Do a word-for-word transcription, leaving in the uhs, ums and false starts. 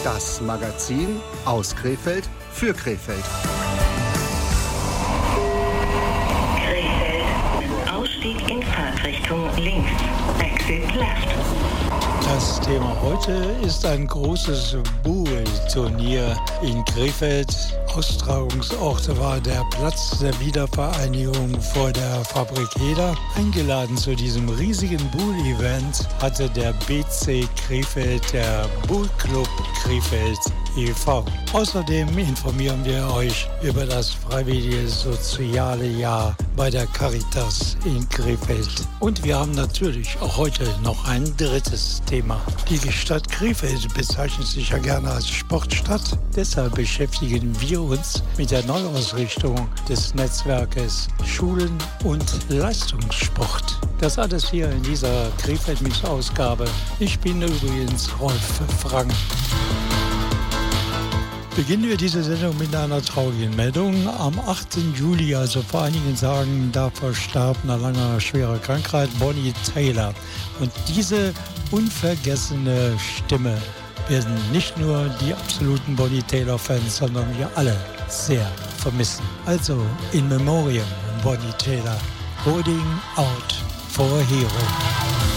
Das Magazin aus Krefeld für Krefeld. Krefeld. Ausstieg in Fahrtrichtung links. Exit left. Das Thema heute ist ein großes Buhl-Turnier in Krefeld. Austragungsort war der Platz der Wiedervereinigung vor der Fabrik Heder. Eingeladen zu diesem riesigen Buhl-Event hatte der B C Krefeld, der Buhl-Club Krefeld e V Außerdem informieren wir euch über das freiwillige soziale Jahr bei der Caritas in Krefeld. Und wir haben natürlich auch heute noch ein drittes Thema. Die Stadt Krefeld bezeichnet sich ja gerne als Sportstadt. Deshalb beschäftigen wir uns mit der Neuausrichtung des Netzwerkes Schulen und Leistungssport. Das alles hier in dieser Krefeld-Mix-Ausgabe. Ich bin übrigens Rolf Frank. Beginnen wir diese Sendung mit einer traurigen Meldung. Am achten Juli, also vor einigen Tagen, da verstarb nach langer schwerer Krankheit Bonnie Tyler. Und diese unvergessene Stimme werden nicht nur die absoluten Bonnie Tyler-Fans, sondern wir alle sehr vermissen. Also in Memoriam Bonnie Tyler, Holding Out for a Hero.